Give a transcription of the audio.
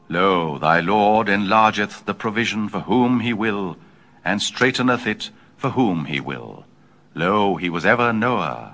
Lo, thy Lord enlargeth the provision for whom he will, and straiteneth it for whom he will. Lo, he was ever knower,